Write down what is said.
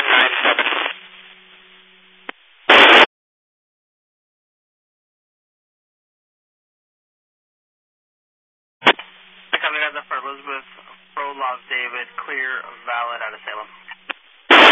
197. Coming up for Elizabeth, Pro Los David, clear, valid out of Salem.